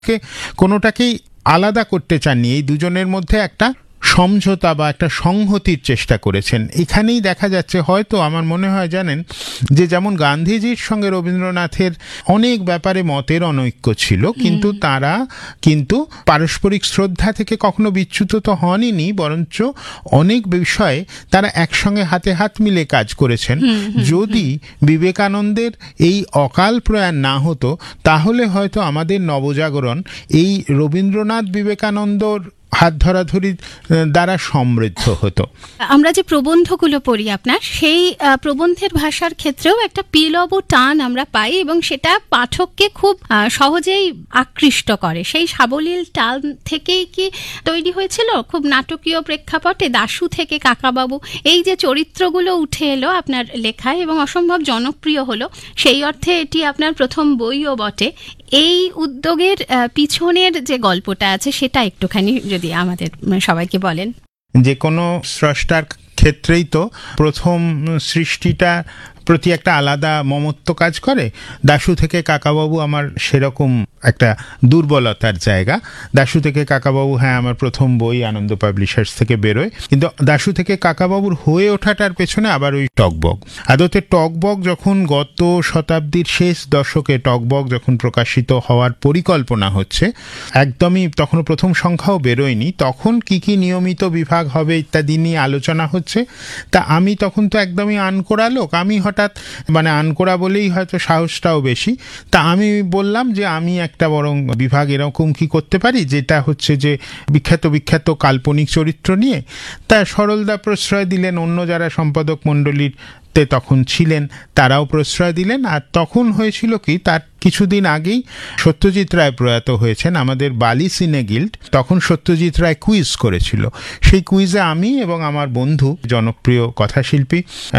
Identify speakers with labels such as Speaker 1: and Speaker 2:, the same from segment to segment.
Speaker 1: কোনোটাকেই আলাদা করতে চাননি, এই দুজনের মধ্যে একটা সমঝোতা বা একটা সংহতির চেষ্টা করেছেন। এখানেই দেখা যাচ্ছে, হয়তো আমার মনে হয় জানেন, যে যেমন গান্ধীজির সঙ্গে রবীন্দ্রনাথের অনেক ব্যাপারে মতের অনৈক্য ছিল, কিন্তু তারা কিন্তু পারস্পরিক শ্রদ্ধা থেকে কখনো বিচ্যুত তো হনই, বরঞ্চ অনেক বিষয়ে তারা একসঙ্গে হাতে হাত মিলে কাজ করেছেন। যদি বিবেকানন্দের এই অকাল প্রয়াণ না হতো, তাহলে হয়তো আমাদের নবজাগরণ এই রবীন্দ্রনাথ বিবেকানন্দর হাত ধরাধরি দ্বারা সমৃদ্ধ হতো।
Speaker 2: আমরা যে প্রবন্ধগুলো পড়ি আপনার, সেই প্রবন্ধের ভাষার ক্ষেত্রেও একটা পিলব টান আমরা পাই, এবং সেটা পাঠককে খুব সহজেই আকৃষ্ট করে। সেই সাবলীল টান থেকেই কি তৈরি হয়েছিল খুব নাটকীয় প্রেক্ষাপটে দাশু থেকে কাকাবাবু, এই যে চরিত্রগুলো উঠে এলো আপনার লেখায় এবং অসম্ভব জনপ্রিয় হলো, সেই অর্থে এটি আপনার প্রথম বইও বটে। এই উদ্যোগের পিছনের যে গল্পটা আছে সেটা একটুখানি যদি আমাদের সবাইকে বলেন।
Speaker 1: যে কোনো স্রষ্টার ক্ষেত্রেই তো প্রথম সৃষ্টিটা প্রতি একটা আলাদা মমত্ব কাজ করে। দাশু থেকে কাকাবাবু আমার সেরকম একটা দুর্বলতার জায়গা। দাশু থেকে কাকাবাবু, হ্যাঁ, আমার প্রথম বই আনন্দ পাবলিশার্স থেকে বেরোয়, কিন্তু দাশু থেকে কাকাবাবুর হয়ে ওঠাটার পেছনে আবার ওই টকবক। আদতে টকবক যখন গত শতাব্দীর শেষ দশকে টকবক যখন প্রকাশিত হওয়ার পরিকল্পনা হচ্ছে, একদমই তখনও প্রথম সংখ্যাও বেরোয়নি, তখন কি কি নিয়মিত বিভাগ হবে ইত্যাদি নিয়ে আলোচনা হচ্ছে। তা আমি তখন তো একদমই আনকোড়া লোক, আমি হঠাৎ আনকোড়া বলেই হয়তো সাহসটাও বেশি, তা আমি বললাম যে আমি একটা বরং বিভাগ এরকম কি করতে পারি যেটা হচ্ছে যে বিখ্যাত কাল্পনিক চরিত্র নিয়ে। তা সরলদা প্রশ্রয় দিলেন, অন্য যারা সম্পাদক মণ্ডলীর তখন ছিলেন তারাও প্রশ্রয় দিলেন। আর তখন হয়েছিল কি, তার কিছুদিন আগেই সত্যজিৎ রায় প্রয়াত হয়েছেন, আমাদের বালি সিনে গিল্ড তখন সত্যজিৎ রায় কুইজ করেছিল। সেই কুইজে আমি এবং আমার বন্ধু জনপ্রিয় কথাশিল্পী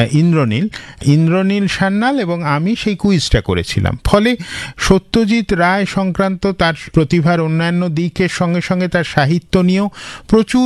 Speaker 1: ইন্দ্রনীল সান্যাল এবং আমি সেই কুইজটা করেছিলাম। ফলে সত্যজিৎ রায় সংক্রান্ত তার প্রতিভার অন্যান্য দিকের সঙ্গে সঙ্গে তার সাহিত্য নিয়েও প্রচুর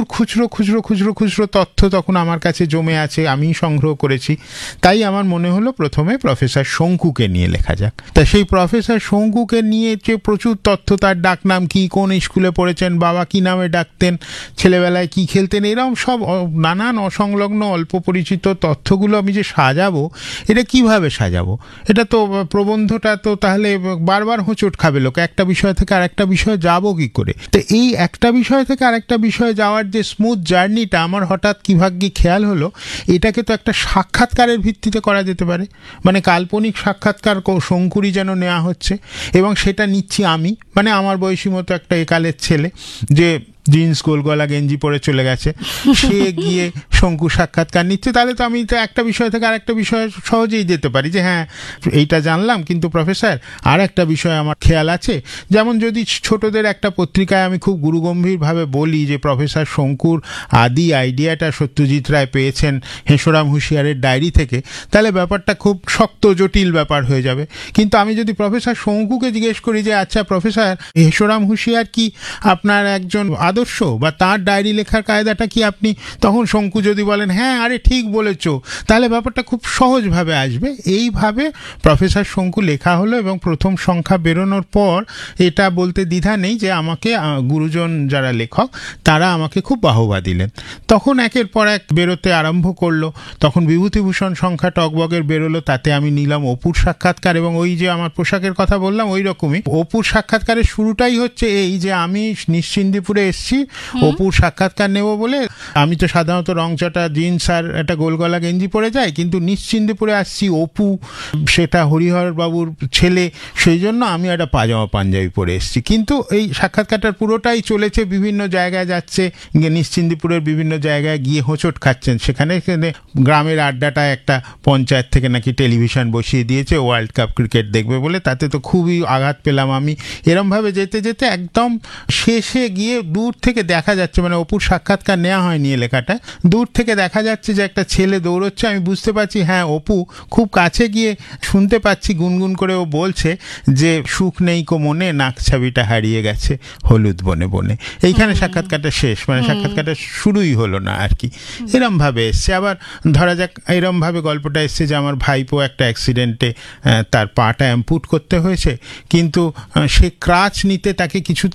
Speaker 1: খুচরো তথ্য তখন আমার কাছে জমে আছে, আমি সংগ্রহ করেছি। তাই আমার মনে হলো প্রথমে প্রফেসর শঙ্কুকে নিয়ে লেখা যাক। তা সেই প্রফেসর শঙ্কুকে নিয়ে যে প্রচুর তথ্য, তার ডাকনাম কি, কোন স্কুলে পড়েছেন, বাবা কি নামে ডাকতেন, ছেলেবেলায় কি খেলতেন, এরকম সব নানান অসংলগ্ন অল্প পরিচিত তথ্যগুলো আমি যে সাজাবো, এটা কিভাবে সাজাবো? এটা তো প্রবন্ধটা তো তাহলে বারবার হোঁচট খাবে লোক, একটা বিষয় থেকে আরেকটা বিষয়ে যাবো কি করে? তো এই একটা বিষয় থেকে আরেকটা বিষয়ে যাওয়ার যে স্মুথ জার্নিটা আমার হঠাৎ কি ভাগ্যে খেয়াল হলো, এটাকে তো একটা সাক্ষাৎকারের ভিত্তিতে করা যেতে পারে। কাল্পনিক সাক্ষাৎকার শঙ্কুরই যেন নেওয়া হচ্ছে, এবং সেটা নিচ্ছি আমি, আমার বয়সী মতো একটা একালের ছেলে যে জিন্স গোলগলা গেঞ্জি পরে চলে গেছে, সে গিয়ে শঙ্কু সাক্ষাৎকার নিচ্ছে। তাহলে তো আমি তো একটা বিষয় থেকে আরেকটা বিষয়ে সহজেই যেতে পারি যে হ্যাঁ এইটা জানলাম, কিন্তু প্রফেসর আর একটা বিষয় আমার খেয়াল আছে। যেমন যদি ছোটদের একটা পত্রিকায় আমি খুব গুরুগম্ভীরভাবে বলি যে প্রফেসর শঙ্কুর আদি আইডিয়াটা সত্যজিৎ রায় পেয়েছেন হেঁসোরাম হুঁশিয়ারের ডায়েরি থেকে, তাহলে ব্যাপারটা খুব শক্ত জটিল ব্যাপার হয়ে যাবে। কিন্তু আমি যদি প্রফেসর শঙ্কুকে জিজ্ঞেস করি যে আচ্ছা প্রফেসর, হেঁসোরাম হুঁশিয়ার কি আপনার একজন আদর্শ, বা তার ডায়েরি লেখার কায়দাটা কি আপনি, তখন শঙ্কু যদি বলেন হ্যাঁ আরে ঠিক বলেছো, তাহলে ব্যাপারটা খুব সহজভাবে আসবে। এইভাবে প্রফেসর শঙ্কু লেখা হলো, এবং প্রথম সংখ্যা বেরোনোর পর এটা বলতে দ্বিধা নেই যে আমাকে গুরুজন যারা লেখক তারা আমাকে খুব বাহবা দিলেন। তখন একের পর এক বেরোতে আরম্ভ করলো। তখন বিভূতিভূষণ সংখ্যা টকবগের বেরোলো, তাতে আমি নিলাম অপুর সাক্ষাৎকার, এবং ওই যে আমার পোশাকের কথা বললাম ওই রকমই অপুর সাক্ষাৎকারের শুরুটাই হচ্ছে এই যে আমি নিশ্চিন্দিপুরে এসছি অপুর সাক্ষাৎকার নেব বলে। আমি তো সাধারণত রংচটা জিন্স আর একটা গোলগলা গেঞ্জি পরে যাই, কিন্তু নিশ্চিন্দিপুরে আসছি অপু, সেটা হরিহর বাবুর ছেলে, সেই জন্য আমি একটা পাজামা পাঞ্জাবি পরে এসছি। কিন্তু এই সাক্ষাৎকারটার পুরোটাই চলেছে, বিভিন্ন জায়গায় যাচ্ছে, নিশ্চিন্দিপুরের বিভিন্ন জায়গায় গিয়ে হোঁচট খাচ্ছেন। সেখানে গ্রামের আড্ডাটা একটা পঞ্চায়েত থেকে নাকি টেলিভিশন বসিয়ে দিয়েছে ওয়ার্ল্ড কাপ ক্রিকেট দেখবে বলে, তাতে তো খুবই আঘাত পেলাম আমি। এরমভাবে যেতে যেতে একদম শেষে গিয়ে দূর থেকে দেখা যাচ্ছে, মানে অপুর সাক্ষাৎকার নেওয়া হয়নি এ লেখাটা, দূর থেকে দেখা যাচ্ছে যে একটা ছেলে দৌড়চ্ছে। আমি বুঝতে পারছি হ্যাঁ অপু খুব কাছে গিয়ে শুনতে পাচ্ছি গুনগুন করে ও বলছে যে সুখ নেই কো মনে, নাকছাবিটা হারিয়ে গেছে হলুদ বনে বনে। এইখানে সাক্ষাৎকারটা শেষ, মানে সাক্ষাৎকারটা শুরুই হলো না আর কি। এরম ভাবে এসছে। আবার ধরা যাক এরম ভাবে গল্পটা এসছে যে আমার ভাইপো একটা অ্যাক্সিডেন্টে তার পাটা অ্যাম্পুট করতে হয়েছে, কিন্তু সে ক্রাচ নিতে তাকে কিছু